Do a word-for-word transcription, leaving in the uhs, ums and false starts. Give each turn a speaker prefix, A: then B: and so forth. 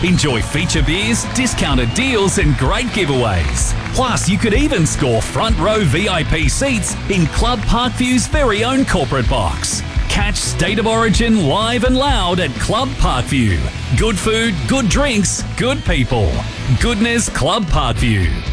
A: Enjoy feature beers, discounted deals and great giveaways. Plus, you could even score front row V I P seats in Club Parkview's very own corporate box. Catch State of Origin live and loud at Club Parkview. Good food, good drinks, good people. Goodness Club Parkview.